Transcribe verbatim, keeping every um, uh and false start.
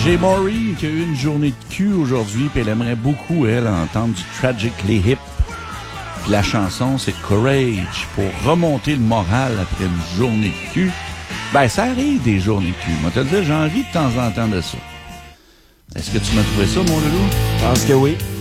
J'ai Maureen qui a eu une journée de cul aujourd'hui, puis elle aimerait beaucoup, elle, entendre du Tragically Hip. Puis la chanson, c'est Courage, pour remonter le moral après une journée de cul. Ben, ça arrive des journées de cul. Moi, te le dire, j'en ris de temps en temps de ça. Est-ce que tu m'as trouvé ça, mon loulou? Je pense que oui.